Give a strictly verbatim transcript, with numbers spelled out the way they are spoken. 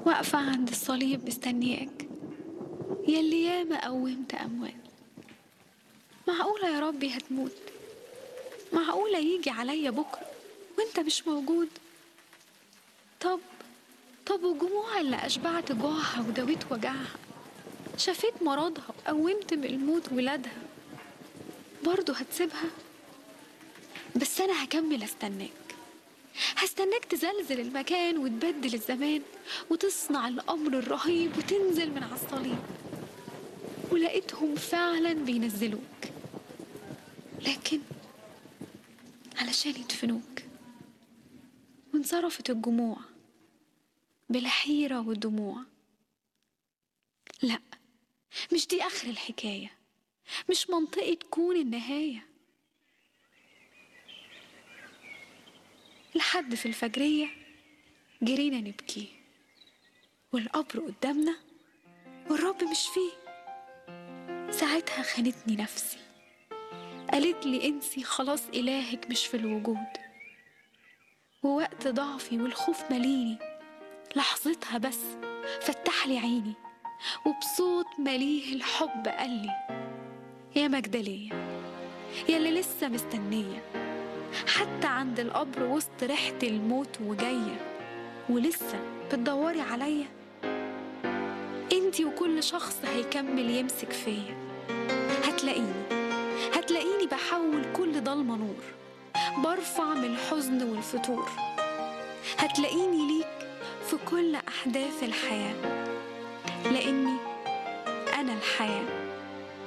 واقفة عند الصليب مستنياك، ياللي ياما قومت أموات. معقولة يا ربي هتموت؟ معقولة يجي عليا بكرة وانت مش موجود؟ طب طب والجموع اللي أشبعت جوعها وداويت وجعها، شفيت مرضها وقومت من الموت ولادها، برضه هتسيبها؟ بس أنا هكمل أستناك، هستناك تزلزل المكان وتبدل الزمان وتصنع الأمر الرهيب وتنزل من على الصليب. ولقيتهم فعلا بينزلوك، لكن علشان يدفنوك. وانصرفت الجموع بلا حيرة ودموع. لا، مش دي آخر الحكاية، مش منطقة تكون النهاية. لحد في الفجرية جرينا نبكي، والقبر قدامنا والرب مش فيه. ساعتها خانتني نفسي، قالت لي انسي خلاص إلهك مش في الوجود. ووقت ضعفي والخوف مليني، لحظتها بس فتح لي عيني، وبصوت مليه الحب قال لي: يا مجدلية، يا اللي لسه مستنية حتى عند القبر وسط ريحة الموت وجاية، ولسه بتدوري عليا. انتي وكل شخص هيكمل يمسك فيا، هتلاقيني هتلاقيني بحول كل ضلمة نور، برفع من الحزن والفتور. هتلاقيني ليك في كل أحداث الحياة، لأني أنا الحياة.